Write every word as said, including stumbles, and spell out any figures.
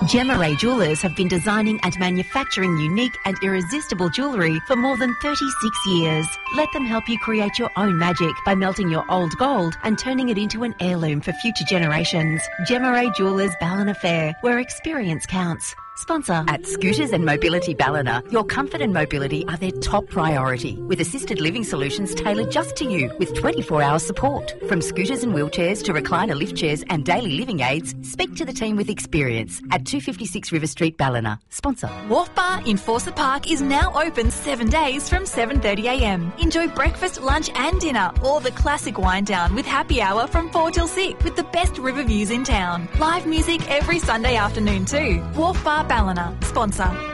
Gemma Ray Jewellers have been designing and manufacturing unique and irresistible jewellery for more than thirty-six years. Let them help you create your own magic by melting your old gold and turning it into an heirloom for future generations. Gemma Ray Jewellers Ballina Fair, where experience counts. Sponsor. At Scooters and Mobility Ballina, your comfort and mobility are their top priority, with assisted living solutions tailored just to you with twenty-four hour support. From scooters and wheelchairs to recliner lift chairs and daily living aids, speak to the team with experience at two fifty-six River Street, Ballina. Sponsor. Wharf Bar in Fawcett Park is now open seven days from seven thirty a m. Enjoy breakfast, lunch and dinner, or the classic wind down with happy hour from four till six with the best river views in town. Live music every Sunday afternoon too. Wharf Bar Ballina. Sponsor.